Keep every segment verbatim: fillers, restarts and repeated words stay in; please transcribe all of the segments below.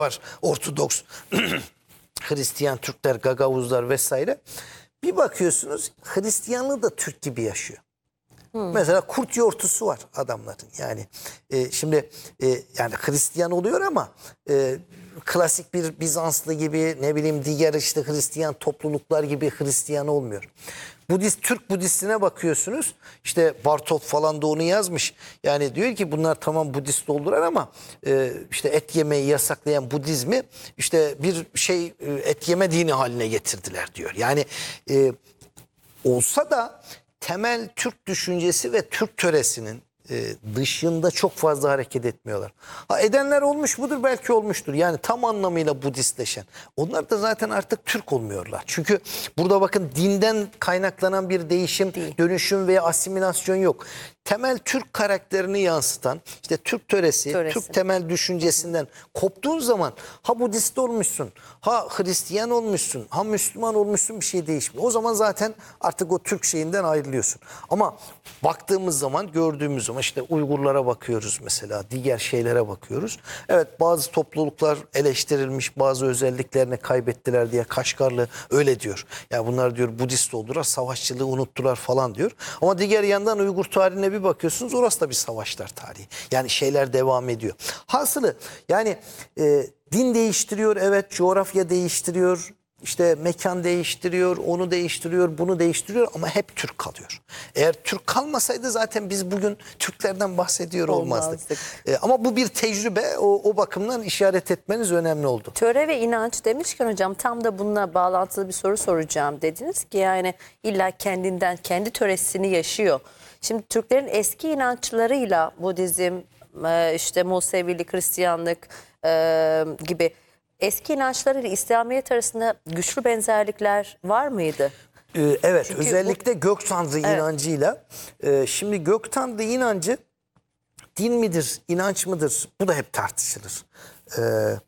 var. Ortodoks Hristiyan Türkler, Gagavuzlar vesaire. Bir bakıyorsunuz Hristiyanlığı da Türk gibi yaşıyor. Hmm. Mesela kurt yortusu var adamların. Yani e, şimdi e, yani Hristiyan oluyor ama e, klasik bir Bizanslı gibi, ne bileyim diğer işte Hristiyan topluluklar gibi Hristiyan olmuyor. Budist, Türk Budistine bakıyorsunuz. İşte Bartok falan da onu yazmış. Yani diyor ki bunlar tamam Budist oldular ama e, işte et yemeyi yasaklayan Budizmi işte bir şey e, et yeme dini haline getirdiler diyor. Yani e, olsa da temel Türk düşüncesi ve Türk töresinin e, dışında çok fazla hareket etmiyorlar. Ha, edenler olmuş mudur? Belki olmuştur. Yani tam anlamıyla Budistleşen. Onlar da zaten artık Türk olmuyorlar. Çünkü burada bakın dinden kaynaklanan bir değişim, değil, dönüşüm veya asimilasyon yok. Temel Türk karakterini yansıtan işte Türk töresi, töresi. Türk temel düşüncesinden koptuğun zaman ha Budist olmuşsun, ha Hristiyan olmuşsun, ha Müslüman olmuşsun, bir şey değişmiyor. O zaman zaten artık o Türk şeyinden ayrılıyorsun. Ama baktığımız zaman, gördüğümüz zaman işte Uygurlara bakıyoruz mesela, diğer şeylere bakıyoruz. Evet, bazı topluluklar eleştirilmiş, bazı özelliklerini kaybettiler diye Kaşgarlı öyle diyor. Ya yani bunlar diyor Budist oldular, savaşçılığı unuttular falan diyor. Ama diğer yandan Uygur tarihine bir bakıyorsunuz, orası da bir savaşlar tarihi. Yani şeyler devam ediyor. Hasılı yani e, din değiştiriyor, evet, coğrafya değiştiriyor, işte mekan değiştiriyor, onu değiştiriyor, bunu değiştiriyor ama hep Türk kalıyor. Eğer Türk kalmasaydı zaten biz bugün Türklerden bahsediyor olmazdık. olmazdık. E, ama bu bir tecrübe, o, o bakımdan işaret etmeniz önemli oldu. Töre ve inanç demişken hocam, tam da bununla bağlantılı bir soru soracağım. Dediniz ki yani illa kendinden, kendi töresini yaşıyor. Şimdi Türklerin eski inançlarıyla Budizm, işte Musevilik, Hristiyanlık gibi eski inançlarıyla İslamiyet arasında güçlü benzerlikler var mıydı? Ee, evet, çünkü özellikle bu, gök tanrı evet. inancıyla. E, şimdi gök tanrı inancı din midir, inanç mıdır? Bu da hep tartışılır. E,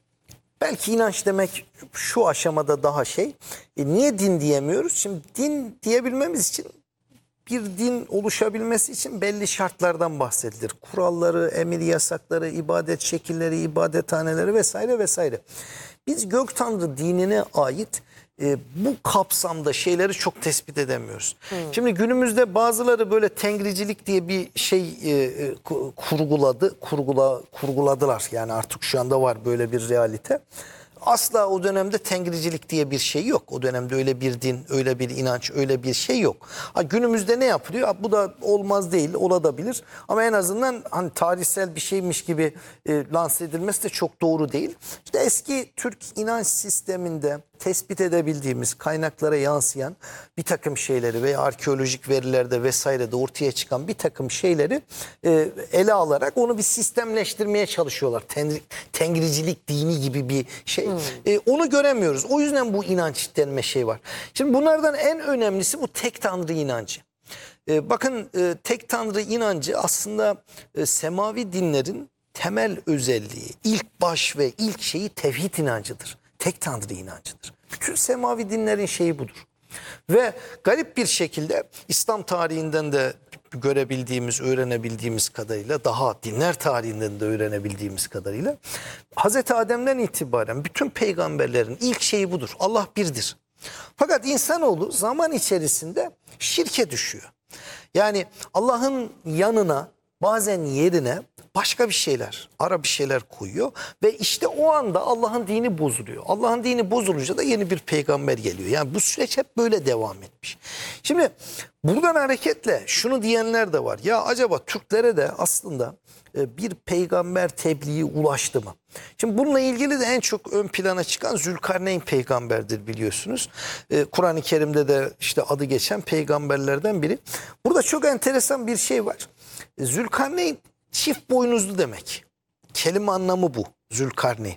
belki inanç demek şu aşamada daha şey. E, niye din diyemiyoruz? Şimdi din diyebilmemiz için, bir din oluşabilmesi için belli şartlardan bahsedilir. Kuralları, emir yasakları, ibadet şekilleri, ibadethaneleri vesaire vesaire. Biz gök tanrı dinine ait e, bu kapsamda şeyleri çok tespit edemiyoruz. Hmm. Şimdi günümüzde bazıları böyle tengricilik diye bir şey e, kurguladı, kurgula, kurguladılar. Yani artık şu anda var böyle bir realite. Asla o dönemde tengricilik diye bir şey yok. O dönemde öyle bir din, öyle bir inanç, öyle bir şey yok. Ha, günümüzde ne yapılıyor? Ha, bu da olmaz değil, olabilir. Ama en azından hani tarihsel bir şeymiş gibi e, lanse edilmesi de çok doğru değil. İşte eski Türk inanç sisteminde tespit edebildiğimiz, kaynaklara yansıyan bir takım şeyleri veya arkeolojik verilerde vesairede ortaya çıkan bir takım şeyleri e, ele alarak onu bir sistemleştirmeye çalışıyorlar. Ten, tengricilik dini gibi bir şey. Hmm. E, onu göremiyoruz. O yüzden bu inanç denme şey var. Şimdi bunlardan en önemlisi bu tek tanrı inancı. E, bakın e, tek tanrı inancı aslında e, semavi dinlerin temel özelliği, ilk baş ve ilk şeyi tevhid inancıdır. Tek tanrı inancıdır. Bütün semavi dinlerin şeyi budur. Ve garip bir şekilde İslam tarihinden de görebildiğimiz, öğrenebildiğimiz kadarıyla, daha dinler tarihinden de öğrenebildiğimiz kadarıyla Hazreti Adem'den itibaren bütün peygamberlerin ilk şeyi budur. Allah birdir. Fakat insanoğlu zaman içerisinde şirke düşüyor. Yani Allah'ın yanına, bazen yerine başka bir şeyler, ara bir şeyler koyuyor ve işte o anda Allah'ın dini bozuluyor. Allah'ın dini bozulunca da yeni bir peygamber geliyor. Yani bu süreç hep böyle devam etmiş. Şimdi buradan hareketle şunu diyenler de var. Ya acaba Türklere de aslında bir peygamber tebliği ulaştı mı? Şimdi bununla ilgili de en çok ön plana çıkan Zülkarneyn peygamberdir, biliyorsunuz. Ee, Kur'an-ı Kerim'de de işte adı geçen peygamberlerden biri. Burada çok enteresan bir şey var. Zülkarneyn çift boynuzlu demek. Kelime anlamı bu, Zülkarneyn.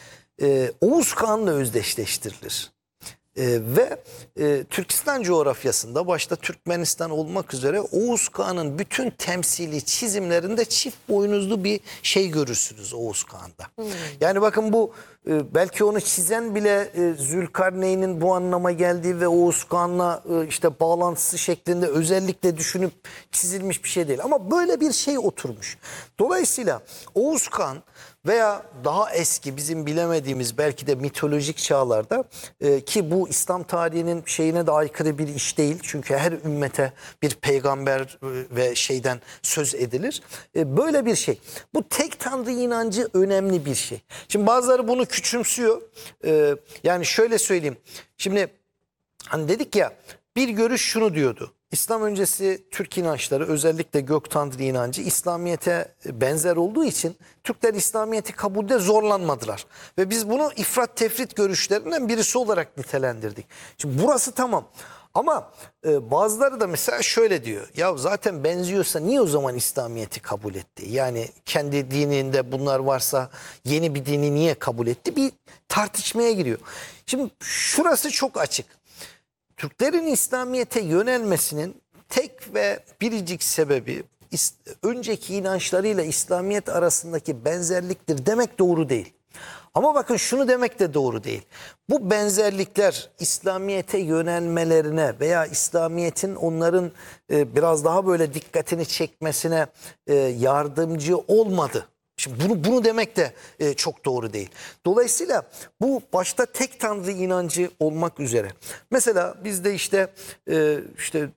Ee, Oğuz Kağan'la özdeşleştirilir. Ee, ve e, Türkistan coğrafyasında başta Türkmenistan olmak üzere Oğuz Kağan'ın bütün temsili çizimlerinde çift boynuzlu bir şey görürsünüz Oğuz Kağan'da. Hmm. Yani bakın bu e, belki onu çizen bile e, Zülkarneyn'in bu anlama geldiği ve Oğuz Kağan'la e, işte bağlantısı şeklinde özellikle düşünüp çizilmiş bir şey değil. Ama böyle bir şey oturmuş. Dolayısıyla Oğuz Kağan veya daha eski bizim bilemediğimiz belki de mitolojik çağlarda e, ki bu İslam tarihinin şeyine de aykırı bir iş değil. Çünkü her ümmete bir peygamber e, ve şeyden söz edilir. E, böyle bir şey. Bu tek tanrı inancı önemli bir şey. Şimdi bazıları bunu küçümsüyor. E, yani şöyle söyleyeyim. Şimdi hani dedik ya, bir görüş şunu diyordu. İslam öncesi Türk inançları, özellikle gök tanrı inancı İslamiyet'e benzer olduğu için Türkler İslamiyet'i kabulde zorlanmadılar. Ve biz bunu ifrat tefrit görüşlerinden birisi olarak nitelendirdik. Şimdi burası tamam. Ama e, bazıları da mesela şöyle diyor. Ya zaten benziyorsa niye o zaman İslamiyet'i kabul etti? Yani kendi dininde bunlar varsa yeni bir dini niye kabul etti? Bir tartışmaya giriyor. Şimdi şurası çok açık. Türklerin İslamiyet'e yönelmesinin tek ve biricik sebebi önceki inançlarıyla İslamiyet arasındaki benzerliktir demek doğru değil. Ama bakın şunu demek de doğru değil. Bu benzerlikler İslamiyet'e yönelmelerine veya İslamiyet'in onların e, biraz daha böyle dikkatini çekmesine e, yardımcı olmadı. Şimdi bunu, bunu demek de e, çok doğru değil. Dolayısıyla bu başta tek tanrı inancı olmak üzere. Mesela bizde işte e, işte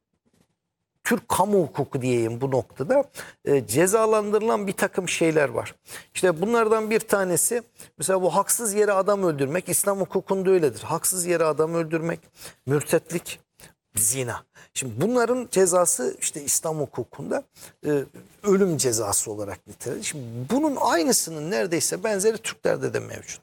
Türk kamu hukuku diyeyim bu noktada e, cezalandırılan bir takım şeyler var. İşte bunlardan bir tanesi mesela bu haksız yere adam öldürmek. İslam hukukunda öyledir. Haksız yere adam öldürmek, mürtetlik, zina. Şimdi bunların cezası işte İslam hukukunda e, ölüm cezası olarak nitelenir. Şimdi bunun aynısının neredeyse benzeri Türklerde de mevcut.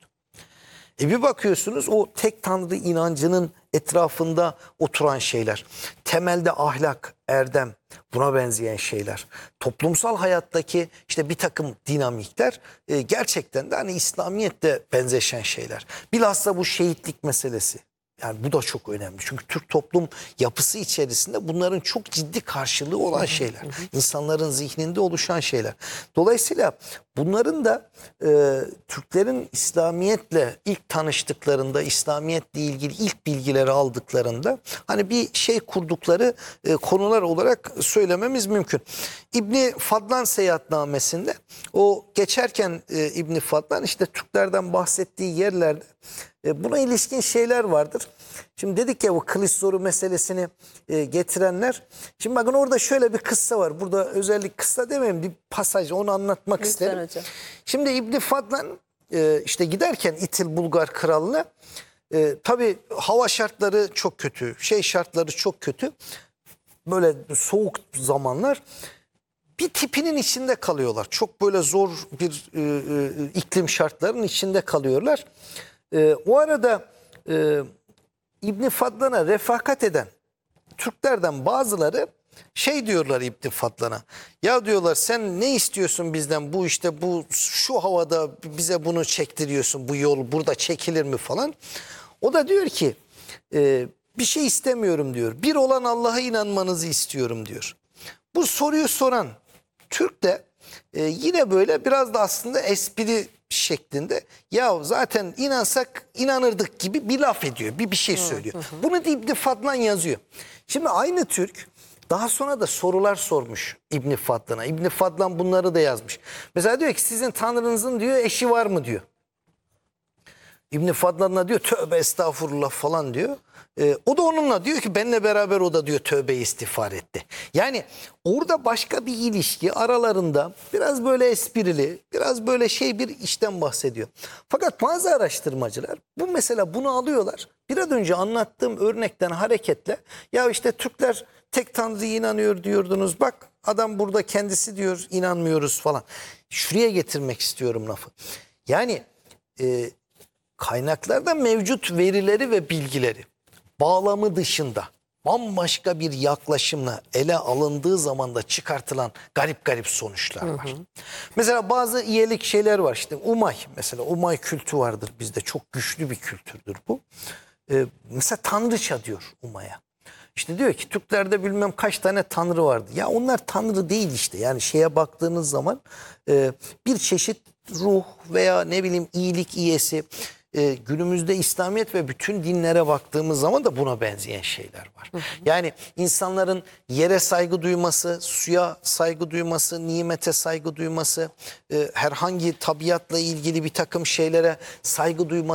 E bir bakıyorsunuz o tek tanrı inancının etrafında oturan şeyler. Temelde ahlak, erdem, buna benzeyen şeyler. Toplumsal hayattaki işte bir takım dinamikler e, gerçekten de hani İslamiyet'te benzeşen şeyler. Bilhassa bu şehitlik meselesi. Yani bu da çok önemli. Çünkü Türk toplum yapısı içerisinde bunların çok ciddi karşılığı olan şeyler. İnsanların zihninde oluşan şeyler. Dolayısıyla bunların da e, Türklerin İslamiyet'le ilk tanıştıklarında, İslamiyet'le ilgili ilk bilgileri aldıklarında hani bir şey kurdukları e, konular olarak söylememiz mümkün. İbni Fadlan seyahatnamesinde o geçerken e, İbni Fadlan işte Türklerden bahsettiği yerlerde e, buna ilişkin şeyler vardır. Şimdi dedik ya bu kılıç zoru meselesini e, getirenler. Şimdi bakın orada şöyle bir kıssa var. Burada özellik kıssa demeyeyim, bir pasaj, onu anlatmak Lütfen isterim. hocam. Şimdi İbni Fadlan e, işte giderken İtil Bulgar kralına e, tabii hava şartları çok kötü. Şey şartları çok kötü. Böyle soğuk zamanlar. Bir tipinin içinde kalıyorlar. Çok böyle zor bir e, e, iklim şartlarının içinde kalıyorlar. E, o arada e, İbni Fadlan'a refakat eden Türklerden bazıları şey diyorlar İbni Fadlan'a. Ya diyorlar sen ne istiyorsun bizden, bu işte bu şu havada bize bunu çektiriyorsun, bu yol burada çekilir mi falan. O da diyor ki e, bir şey istemiyorum diyor. Bir olan Allah'a inanmanızı istiyorum diyor. Bu soruyu soran Türk de e, yine böyle biraz da aslında espri şeklinde ya zaten inansak inanırdık gibi bir laf ediyor. Bir bir şey söylüyor. Hı hı. Bunu da İbni Fadlan yazıyor. Şimdi aynı Türk daha sonra da sorular sormuş İbni Fadlan'a. İbni Fadlan bunları da yazmış. Mesela diyor ki sizin tanrınızın diyor eşi var mı diyor. İbni Fadlan'la diyor tövbe estağfurullah falan diyor. Ee, o da onunla diyor ki benimle beraber o da diyor tövbe istiğfar etti. Yani orada başka bir ilişki aralarında biraz böyle esprili, biraz böyle şey bir işten bahsediyor. Fakat bazı araştırmacılar bu mesela bunu alıyorlar. Biraz önce anlattığım örnekten hareketle ya işte Türkler tek tanrıya inanıyor diyordunuz. Bak adam burada kendisi diyor inanmıyoruz falan. Şuraya getirmek istiyorum lafı. Yani e, kaynaklarda mevcut verileri ve bilgileri bağlamı dışında bambaşka bir yaklaşımla ele alındığı zaman da çıkartılan garip garip sonuçlar var. Hı hı. Mesela bazı iyilik şeyler var. İşte Umay mesela, Umay kültü vardır bizde. Çok güçlü bir kültürdür bu. Ee, mesela tanrıça diyor Umay'a. İşte diyor ki Türklerde bilmem kaç tane tanrı vardı. Ya onlar tanrı değil işte. Yani şeye baktığınız zaman e, bir çeşit ruh veya ne bileyim iyilik iyesi. E, günümüzde İslamiyet ve bütün dinlere baktığımız zaman da buna benzeyen şeyler var. Hı hı. Yani insanların yere saygı duyması, suya saygı duyması, nimete saygı duyması, e, herhangi tabiatla ilgili bir takım şeylere saygı duyması.